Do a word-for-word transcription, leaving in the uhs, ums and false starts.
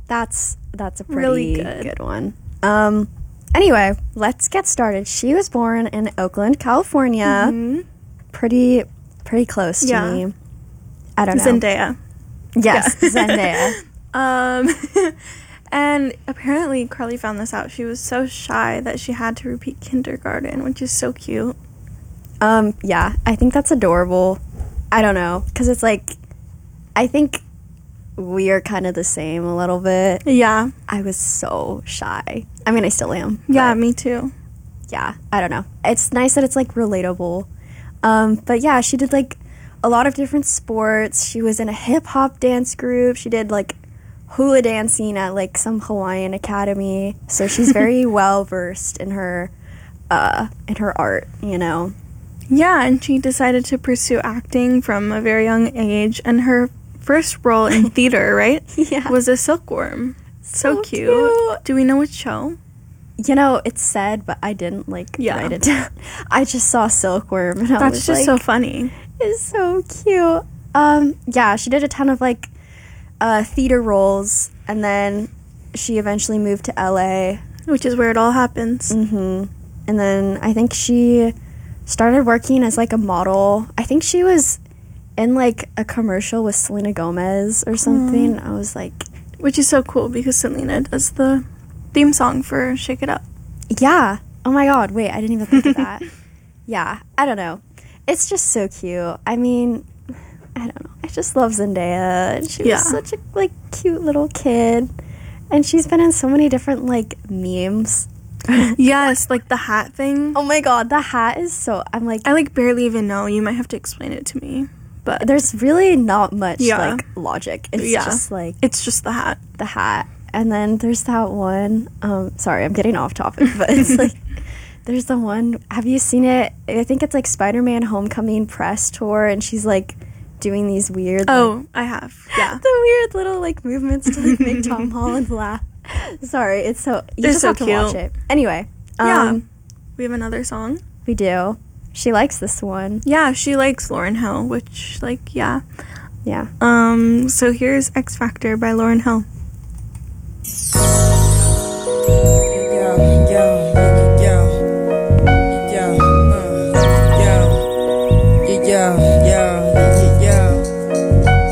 That's that's a pretty Really good. good one. Um, anyway, let's get started. She was born in Oakland, California. Mm-hmm. Pretty, pretty close to Yeah. me. I don't know. Zendaya. Yes, Yeah. Zendaya. Um, and apparently Carly found this out. She was so shy that she had to repeat kindergarten, which is so cute. Um, yeah, I think that's adorable. I don't know, because it's like, I think we are kind of the same a little bit. Yeah. I was so shy. I mean, I still am. Yeah, but me too. yeah, I don't know. It's nice that it's like relatable. Um, but yeah, she did like a lot of different sports. She was in a hip hop dance group. She did like hula dancing at like some Hawaiian academy. So she's very well versed in her uh in her art, you know. Yeah, and she decided to pursue acting from a very young age, and her first role in theater, right? Yeah. Was a silkworm. So, So cute. cute. Do we know which show? You know, it's said, but I didn't like Yeah. write it down. I just saw Silkworm and I That's was just like, so funny. it's so cute. Um, yeah, she did a ton of like uh, theater roles, and then she eventually moved to L A. Which is where it all happens. Mm-hmm. And then I think she started working as like a model. I think she was in like a commercial with Selena Gomez or something. I was like, Which is so cool because Selena does the theme song for Shake It Up. yeah. Oh my god, wait, I didn't even think of that. Yeah, I don't know. It's just so cute. I mean, I don't know. I just love Zendaya. And she Yeah. was such a like cute little kid. And she's been in so many different like memes. Yes, like the hat thing. Oh my god, the hat is so I'm like I like barely even know. You might have to explain it to me. But there's really not much Yeah. like logic. It's Yeah. just like it's just the hat. the hat. And then there's that one, um sorry, I'm getting off topic, but it's like there's the one, have you seen it? I think it's like Spider-Man Homecoming press tour, and she's like doing these weird like, Oh, I have. Yeah. the weird little like movements to like make Tom Holland laugh. Sorry, it's so you They're just so have to watch cute. it. Anyway, Yeah. um We have another song. we do. She likes this one. Yeah, she likes Lauryn Hill, which, like, yeah. Yeah. Um, so here's X Factor by Lauryn Hill.